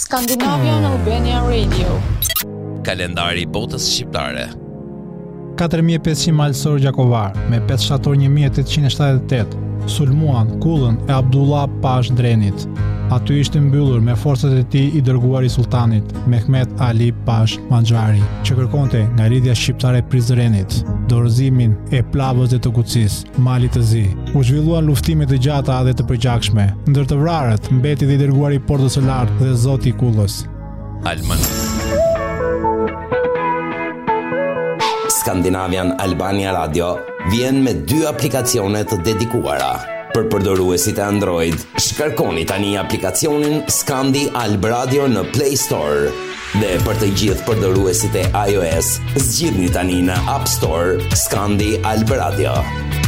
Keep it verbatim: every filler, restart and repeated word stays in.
Scandinavian Albania Radio. Kalendari i botës shqiptare. katër mijë e pesëqind malësor Gjakovar me pesë shtator një mijë e tetëqind e shtatëdhjetë e tetë, sulmuan kullën e Abdullah Pash Drenit. Aty ishte mbyllur me forcat e tij i dërguar i sultanit, Mehmet Ali Pash Manxhari, që kërkonte ngjarritja shqiptare e Prizrenit, dorëzimin e plavës dhe të Kucis, malit të zi. U zhvilluan luftime të gjata dhe të përgjakshme, ndër të vrarët mbeti dhe i dërguari i Portës së Lartë dhe zoti i kullës. Alman. Scandinavian Albania Radio vjen me dy aplikacione të dedikuara. Për përdoruesit e Android, shkarkoni tani aplikacionin Scandi Alb Radio në Play Store. Dhe për të gjithë përdoruesit e iOS, zgjidhni tani në App Store Scandi Alb Radio.